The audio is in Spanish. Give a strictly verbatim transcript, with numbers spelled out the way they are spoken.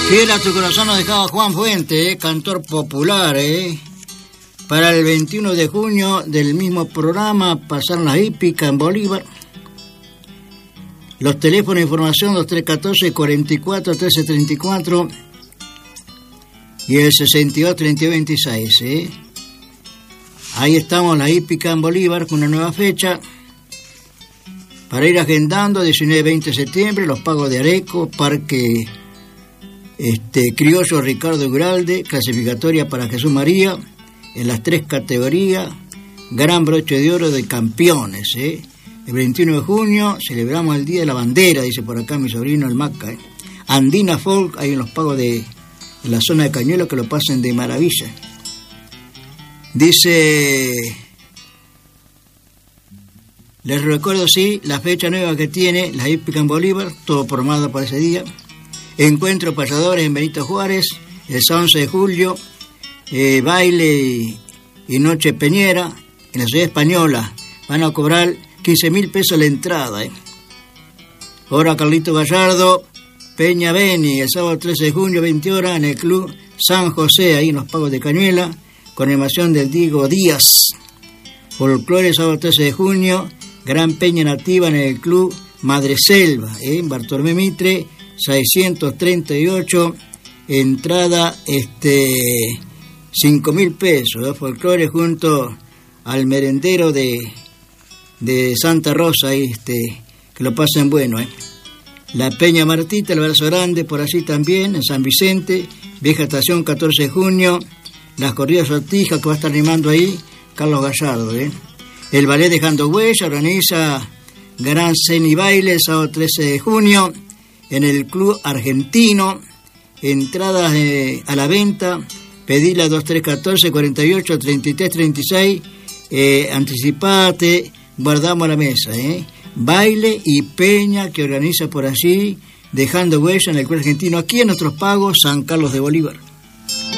Fiel a tu corazón nos dejaba Juan Fuente, eh, cantor popular, eh. Para el veintiuno de junio del mismo programa pasaron las hípicas en Bolívar. Los teléfonos de información, dos tres uno cuatro, cuarenta y cuatro, trece treinta y cuatro y el sesenta y dos, treinta y dos, veintiséis, eh. Ahí estamos, la hípica en Bolívar, con una nueva fecha. Para ir agendando, diecinueve y veinte de septiembre, los pagos de Areco, Parque este, Criollo Ricardo Guralde, clasificatoria para Jesús María, en las tres categorías, gran broche de oro de campeones. ¿eh? El veintiuno de junio celebramos el Día de la Bandera, dice por acá mi sobrino el Maca. ¿eh? Andina Folk, hay en los pagos de, de la zona de Cañuelos que lo pasen de maravilla. Dice... Les recuerdo, sí, la fecha nueva que tiene la hípica en Bolívar, todo formado para ese día. Encuentro payadores en Benito Juárez, el once de julio, eh, baile y, y noche peñera en la ciudad española. Van a cobrar quince mil pesos la entrada. ¿eh? Ahora Carlito Gallardo, Peña Beni, el sábado trece de junio, veinte horas, en el Club San José, ahí en los pagos de Cañuela, con animación del Diego Díaz. Folclore, sábado trece de junio, gran peña nativa en el Club Madreselva, ¿eh? en Bartolomé Mitre, seiscientos treinta y ocho, entrada este cinco mil pesos, ¿eh? folclore junto al merendero de, de Santa Rosa, este, que lo pasen bueno. ¿eh? La Peña Martita, el Verso Grande, por allí también, en San Vicente, Vieja Estación, catorce de junio, las corridas sortijas que va a estar animando ahí, Carlos Gallardo. ¿eh? El Ballet Dejando Huella organiza Gran Ceni Baile, el sábado trece de junio, en el Club Argentino, entradas eh, a la venta, pedila dos tres uno cuatro, cuarenta y ocho, treinta y tres, treinta y seis, eh, anticipate, guardamos la mesa, ¿eh? Baile y peña que organiza por allí, Dejando Huella en el Club Argentino, aquí en nuestros pagos, San Carlos de Bolívar.